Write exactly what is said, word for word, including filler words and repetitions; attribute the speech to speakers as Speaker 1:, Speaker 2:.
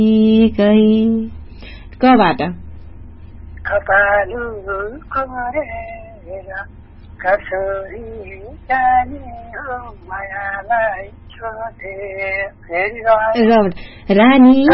Speaker 1: गई कबाट
Speaker 2: कपालु अमरेर कसरी जाने हो मायालाई छोडे फेरि
Speaker 1: रानी